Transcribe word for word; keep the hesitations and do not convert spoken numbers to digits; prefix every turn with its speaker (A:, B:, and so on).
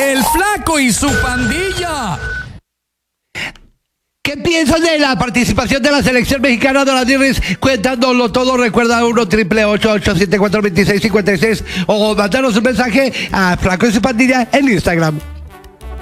A: El Flaco y su pandilla.
B: ¿Qué piensas de la participación de la selección mexicana de las Dirris? Cuéntanoslo todo. Recuerda uno triple ocho ocho siete cuatro dos seis cinco seis o mandanos un mensaje a Flaco y su pandilla en Instagram.